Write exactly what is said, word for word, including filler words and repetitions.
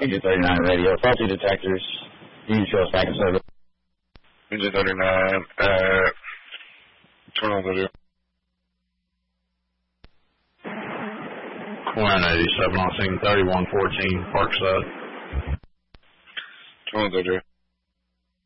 Engine thirty-nine radio, faulty detectors. You can show us back in service. Engine thirty-nine, uh, turn on video. one eighty-seven on scene, thirty-one fourteen, Parkside. Turn on video.